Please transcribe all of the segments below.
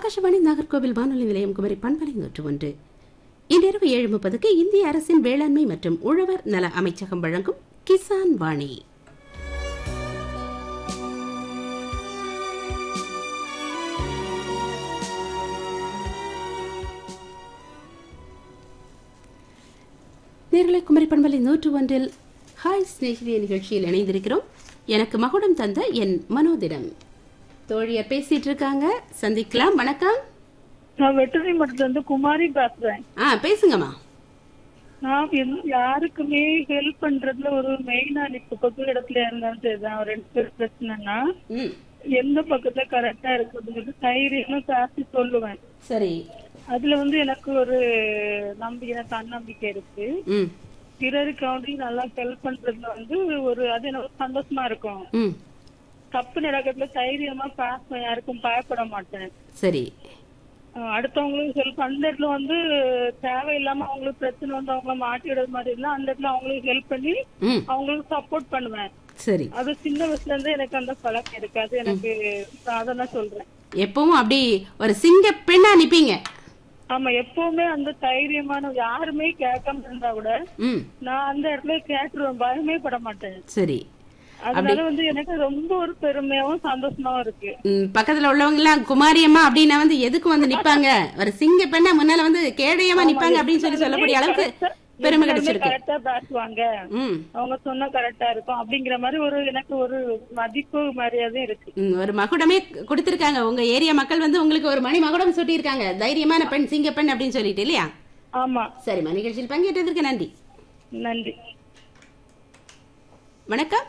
ஆகாஷவாணி நாகர்கோவில் வானொலி நிலையம் குமரி பண்பலை 101. இன்றிரவு 7:30 இந்திய அரசின் வேளாண்மை மற்றும் உழவர் நல அமைச்சகம் வழங்கும் கிசான் வாணி. நேர்களை குமரி பண்பலை 101 ஹாய் ஸ்நேகிதிய நிகழ்ச்சியில் இணைந்திருக்கிறோம். எனக்கு மகுடம் தந்த என் மனோதிடம் தோழியர் பேசிட்டு இருக்காங்க, சந்திக்கலாம். வணக்கம். நான் வெட்டரி மட்டத்துல இருந்து குமாரி பேசுறேன். பேசுங்கம்மா. நான் யாருக்குமே ஹெல்ப் பண்றதுல ஒரு மெயினா இப்ப பக்கத்து இடத்துல இருந்தாலும் சரிதான். ரெண்டு பேர் பிரச்சனைனா எந்த பக்கத்துல கரெக்டா இருக்குதுங்கிறது தைரியமா பேசி சொல்லுவேன். சரி. அதுல எனக்கு ஒரு நம்பிக்கை, தன்னம்பிக்கை இருக்கு. பிறருக்கு நல்லா ஹெல்ப் பண்றதுல ஒரு அது எனக்கு சந்தோஷமா இருக்கும். தப்பு நடக்கிறதுல தைரியமா பேசுவேன், யாருக்கும் பயப்பட மாட்டேன். சரி. அடுத்தவங்களுக்கு ஹெல்ப் அந்த இடத்துல தேவையில்லாம அவங்களுக்கு பிரச்சனை அவங்கள மாட்டிடுறது மாதிரி இல்ல, அந்த இடத்துல அவங்களுக்கு ஹெல்ப் பண்ணி அவங்களுக்கு சப்போர்ட் பண்ணுவேன். சரி. அது சின்ன வயசுல இருந்து எனக்கு அந்த பழக்கம் இருக்காது. எனக்கு அதான் சொல்றேன். எப்பவும் அப்படி ஒரு சிங்க பெண்ணா நிப்பீங்க. ஆமா, எப்பவுமே அந்த தைரியமான யாருமே கேட்காம இருந்தா கூட நான் அந்த இடத்துல கேட்டுருவேன், பயமே பட மாட்டேன். சரி. அதனால எனக்கு ரொம்ப ஒரு பெருமையாவும் சந்தோஷமாவும் இருக்கு. பக்கத்துல உள்ளவங்க எல்லாம் குமாரியம்மா அப்படின்னா எதுக்கு நிப்பாங்க, ஒரு சிங்க பெண்ணா முன்னால கேடையமா நிப்பாங்க அப்படின்னு சொல்லக்கூடிய அளவுக்கு பெருமை கிடைச்சிருக்கு. கரெக்டா பேசுவாங்க, அவங்க சொன்னா கரெக்டா இருக்கும் அப்படிங்கிற மாதிரி எனக்கு ஒரு மதிப்பு மரியாதையும் இருக்கு. ஒரு மகுடமே கொடுத்திருக்காங்க உங்க ஏரியா மக்கள். உங்களுக்கு ஒரு மணி மகுடம் சுட்டி இருக்காங்க, தைரியமான பெண், சிங்க பெண் அப்படின்னு சொல்லிட்டு இல்லையா? ஆமா. சரிம்மா, நிகழ்ச்சியில் பங்கேற்றதற்கு நன்றி. நன்றி. வணக்கம்.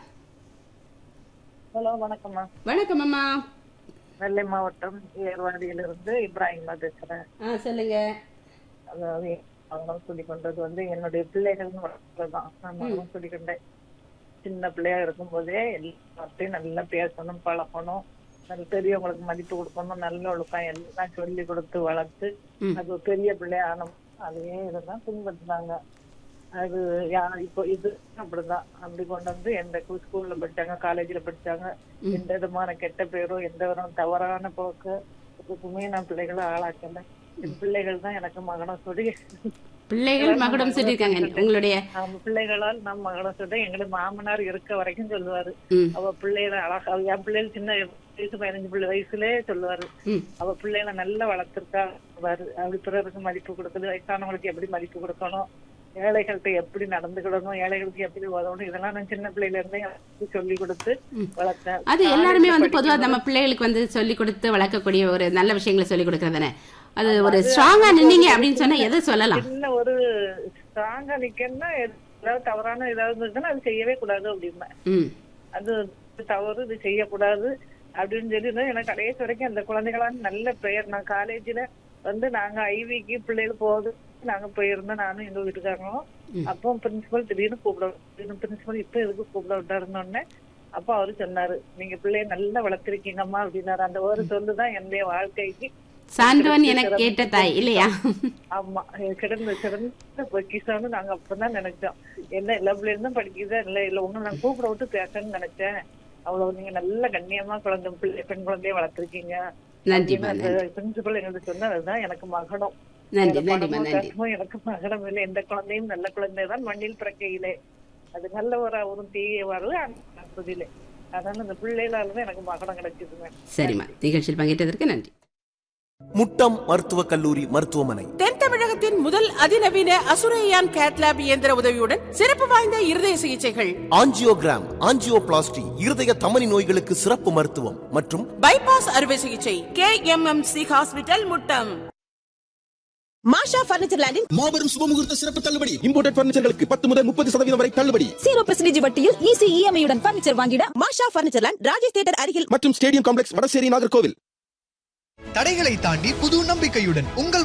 ஹலோ, வணக்கம்மா. வணக்கம் அம்மா. நெல்லை மாவட்டம் ஏர்வாடியிலிருந்து இப்ராஹிமா பேசுறேன். சொல்லுங்க. அதாவது மகனம் சொல்லிக் கொண்டது என்னுடைய பிள்ளைகள்னு வளர்க்கறதுதான். நான் மகனம் சொல்லிக்கொண்டேன். சின்ன பிள்ளையா இருக்கும் போதே எல்லாத்தையும் நல்லா பேசணும், பழகணும், நல்ல பெரியவங்களுக்கு மதிப்பு கொடுக்கணும், நல்ல ஒழுக்கம் எல்லாம் சொல்லி கொடுத்து வளர்த்து அது பெரிய பிள்ளையா ஆனோம். அதையே இதுதான் பின்பற்றினாங்க. அது இப்போ இது அப்படிதான். அப்படி கொண்டு எந்த ஸ்கூல்ல படிச்சாங்க, காலேஜ்ல படிச்சாங்க. எந்த விதமான கெட்ட பேரும் எந்த விதமான தவறான போக்கு இதுக்குமே நான் பிள்ளைகளை ஆளாக்கல. என் பிள்ளைகள் தான் எனக்கு மகனம் சொல்லி பிள்ளைகள் மகுடம் சொல்லிருக்காங்க. உங்களுடைய பிள்ளைகளால் நான் மகனம் சொல்லி எங்களுக்கு மாமனார் இருக்க வரைக்கும் சொல்லுவாரு. அவ பிள்ளைகளை அழகா, என் பிள்ளைகள் சின்ன வயசு 15 வயசுலயே சொல்லுவாரு, அவ பிள்ளைகளை நல்லா வளர்த்திருக்கா. அப்படி பிறருக்கு மதிப்பு கொடுக்குது, வயசானவங்களுக்கு எப்படி மதிப்பு கொடுக்கணும், ஏழைகள்கிட்ட எப்படி நடந்துக்கிடணும், ஏழைகளுக்கு எப்படி உதவணும், இதெல்லாம் நான் சின்ன பிள்ளைல இருந்தே சொல்லி கொடுத்து வளர்த்தேன். அது எல்லாருமே பொதுவா நம்ம பிள்ளைகளுக்கு சொல்லி கொடுத்து வளர்க்கக்கூடிய ஒரு நல்ல விஷயங்களை சொல்லி கொடுக்கறதானே. அது ஒரு ஸ்ட்ராங்கா நின்னீங்க அப்படின்னு சொன்னா எதை சொல்லலாம்? சின்ன ஒரு ஸ்ட்ராங்கா நிக்கணும்னா ஏதாவது தவறான ஏதாவது இருக்குன்னா அது செய்யவே கூடாது அப்படின்னா, அது தவறு, இது செய்யக்கூடாது அப்படின்னு சொல்லி எனக்கு கடைசி வரைக்கும் அந்த குழந்தைகளான நல்ல பெயர். நான் காலேஜ்ல நாங்க ஐவிக்கு பிள்ளைகள் போகுது நாங்க போயிருந்தோம், நானும் எங்க வீட்டுக்காரங்களும். அப்போ பிரின்சிபல் திடீர்னு பிரின்சிபல் இப்ப எதுக்கு கூப்பிட விட்டாருன்னு அப்போ அவரு சொன்னாரு, நீங்க பிள்ளைய நல்லா வளர்த்திருக்கீங்கம்மா அப்படின்னாரு. அந்த ஒரு சொல்லுதான் என்னுடைய வாழ்க்கைக்கு சான்றவன் எனக்கு கேட்ட தாய் இல்லையா? ஆமா, சிறந்த பொக்கிஷம்னு நாங்க அப்பதான் நினைச்சோம். என்ன எல்லா பிள்ளைகளும் படிக்குதா இல்ல உங்களை நான் கூப்பிட விட்டு பேசணும்னு நினைச்சேன். அவ்வளவு நீங்க நல்ல கண்ணியமா பெண் குழந்தைய வளர்த்திருக்கீங்க. பிரின்சிபல் எங்களுக்கு சொன்னதுதான் எனக்கு மகனம். எனக்கு மகனம் இல்லை, எந்த குழந்தையும் நல்ல குழந்தைதான் மண்ணில் பிறக்கையிலே, அது நல்ல ஒரு தீய வருதிலே. அதனால அந்த பிள்ளைகளாலதான் எனக்கு மகனம் கிடைச்சதுங்க. சரிம்மா, நிகழ்ச்சியில் பங்கேற்றதற்கு நன்றி. முட்டம் மருத்துவக் கல்லூரி மருத்துவமனை தென் தமிழகத்தின் முதல் அதிநவீன அசுரையான் கேட்லாப் இயந்திர உதவியுடன் சிறப்பு வாய்ந்த இருதய சிகிச்சைகள், ஆஞ்சியோகிராம், ஆஞ்சியோபிளாஸ்டி, இருதய தமனி நோய்களுக்கு சிறப்பு மருத்துவம் மற்றும் பைபாஸ் அறுவை சிகிச்சை. KMMC hospital, Muttam. மாஷா பர்னிச்சர் லேண்டில் மாபெரும் சுபமுகூர்த்த சிறப்பு தள்ளுபடி. இம்போர்ட்டட் பர்னிச்சர்களுக்கு 10 முதல் 30% வரை தள்ளுபடி. 0% வட்டியில் ஈஸி EMI உடன் பர்னிச்சர் வாங்கிட மாஷா பர்னிச்சர் லேண்ட், ராஜேஷ் தியேட்டர் அருகில் மற்றும் ஸ்டேடியம் காம்ப்ளெக்ஸ், வடசேரி, நாகர்கோவில். தடைகளை தாண்டி புது நம்பிக்கையுடன் உங்கள்